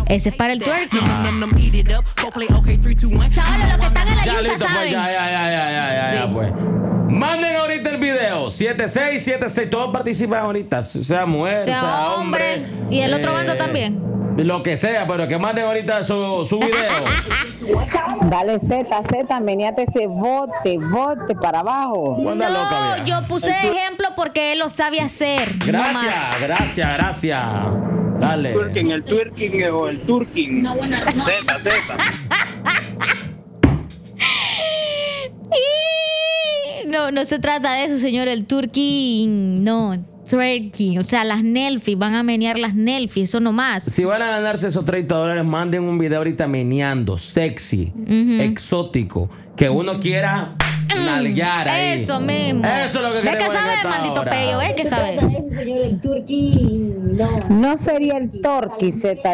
Ese es para el twerking. Chavales, los que están en la Ya, yusa listo, pues, saben. ya, Sí. pues. Manden ahorita el video. 7676. Todos participan ahorita. Sea mujer, sea hombre. Y el otro bando también. Lo que sea, pero que manden ahorita su video. Dale Z, meneate ese bote para abajo. Anda loca, No, vieja. yo puse de ejemplo porque él lo sabe hacer. No más. Gracias. Dale. El twerking o el turking. Z. No se trata de eso, señor. El twerking, no. Twerking, o sea, las Nelfis, van a menear las Nelfis, eso nomás. Si van a ganarse esos $30, manden un video ahorita meneando, sexy, exótico, que uno quiera nalguear ahí. Eso mismo. Eso es lo que ¿Ves queremos que en sabe, esta maldito hora. pello? ¿Ves que sabe? Señor, el turquín, no. No sería el torqui Z.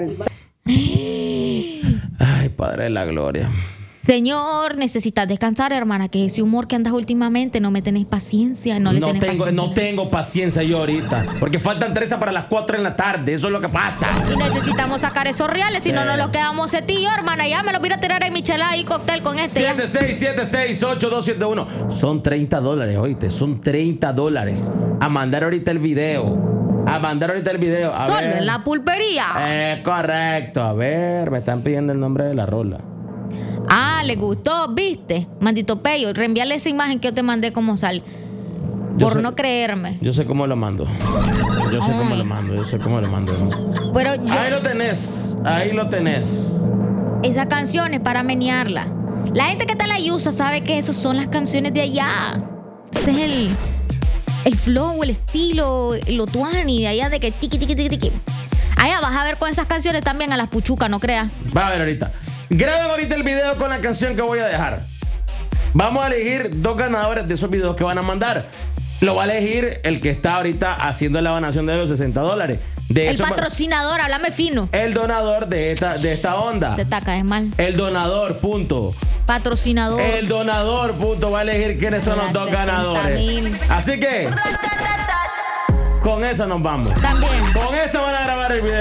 Ay, Padre de la Gloria. Señor, necesitas descansar, hermana, que ese humor que andas últimamente no me tenés paciencia, no le tenés paciencia. No tengo paciencia yo ahorita, porque faltan 3 para las 4 de la tarde, eso es lo que pasa. Y necesitamos sacar esos reales, si no nos los quedamos setillo, hermana. Ya me los voy a tirar en michelada y cóctel con este. Ya. 76768271. Son $30, oíste, son $30. A mandar ahorita el video. A Solo ver. en la pulpería. Correcto. A ver, me están pidiendo el nombre de la rola. Ah, le gustó, ¿viste? Maldito pello, reenvíale esa imagen que yo te mandé como sal. Yo Por sé- no creerme. Yo sé cómo lo mando. Yo sé cómo lo mando. Pero yo, Ahí lo tenés. esa canción es para menearla. La gente que está en la yusa sabe que esas son las canciones de allá. Ese es el flow, el estilo, lo tuani de allá de que tiqui, tiqui, tiqui, tiqui. Allá vas a ver con esas canciones también a las puchucas, no creas. Va a ver ahorita. Graben ahorita el video con la canción que voy a dejar. Vamos a elegir 2 ganadores de esos videos que van a mandar. Lo va a elegir el que está ahorita haciendo la donación de los $60. El patrocinador, háblame fino. El donador de esta onda. Se taca, es mal. El donador, punto. Patrocinador. El donador, punto. Va a elegir quiénes son los 2 ganadores. 70,000. Así que, con esa nos vamos. También. Con esa van a grabar el video.